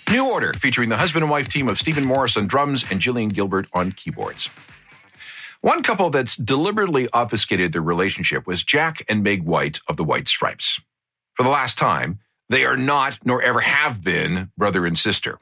New Order, featuring the husband and wife team of Stephen Morris on drums and Gillian Gilbert on keyboards. One couple that's deliberately obfuscated their relationship was Jack and Meg White of the White Stripes. For the last time, they are not, nor ever have been, brother and sister.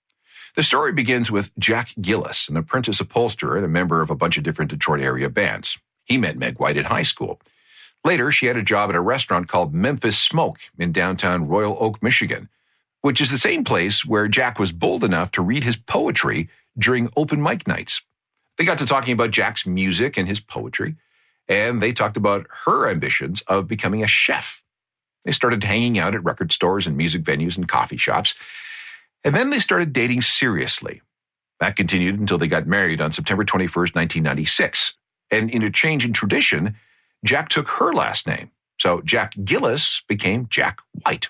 The story begins with Jack Gillis, an apprentice upholsterer and a member of a bunch of different Detroit area bands. He met Meg White in high school. Later, she had a job at a restaurant called Memphis Smoke in downtown Royal Oak, Michigan, which is the same place where Jack was bold enough to read his poetry during open mic nights. They got to talking about Jack's music and his poetry, and they talked about her ambitions of becoming a chef. They started hanging out at record stores and music venues and coffee shops, and then they started dating seriously. That continued until they got married on September 21st, 1996. And in a change in tradition, Jack took her last name. So Jack Gillis became Jack White.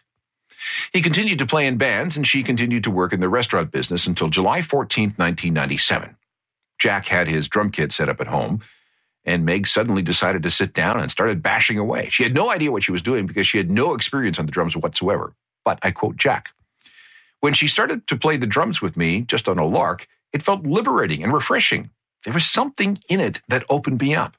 He continued to play in bands, and she continued to work in the restaurant business until July 14th, 1997. Jack had his drum kit set up at home, and Meg suddenly decided to sit down and started bashing away. She had no idea what she was doing because she had no experience on the drums whatsoever. But I quote Jack, "When she started to play the drums with me, just on a lark, it felt liberating and refreshing. There was something in it that opened me up.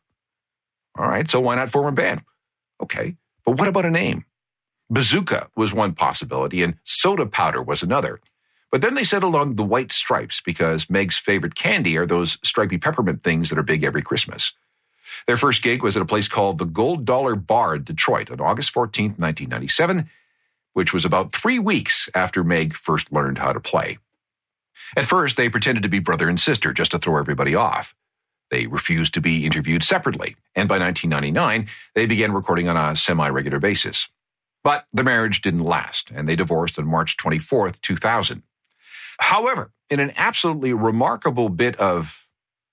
All right, so why not form a band? Okay, but what about a name? Bazooka was one possibility, and Soda Powder was another. But then they settled on the White Stripes because Meg's favorite candy are those stripy peppermint things that are big every Christmas. Their first gig was at a place called the Gold Dollar Bar in Detroit on August 14th, 1997, which was about 3 weeks after Meg first learned how to play. At first, they pretended to be brother and sister just to throw everybody off. They refused to be interviewed separately, and by 1999, they began recording on a semi-regular basis. But the marriage didn't last, and they divorced on March 24th, 2000. However, in an absolutely remarkable bit of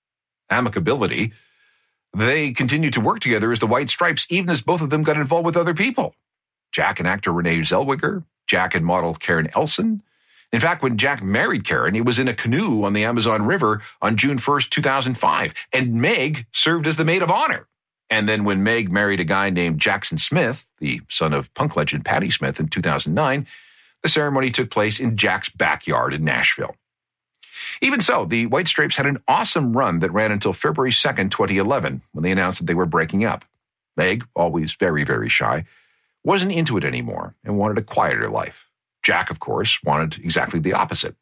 amicability, they continued to work together as the White Stripes, even as both of them got involved with other people. Jack and actor Renee Zellweger, Jack and model Karen Elson. In fact, when Jack married Karen, he was in a canoe on the Amazon River on June 1st, 2005, and Meg served as the maid of honor. And then when Meg married a guy named Jackson Smith, the son of punk legend Patti Smith, in 2009, the ceremony took place in Jack's backyard in Nashville. Even so, the White Stripes had an awesome run that ran until February 2nd, 2011, when they announced that they were breaking up. Meg, always very, very shy, wasn't into it anymore and wanted a quieter life. Jack, of course, wanted exactly the opposite.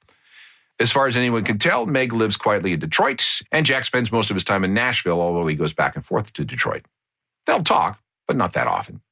As far as anyone can tell, Meg lives quietly in Detroit, and Jack spends most of his time in Nashville, although he goes back and forth to Detroit. They'll talk, but not that often.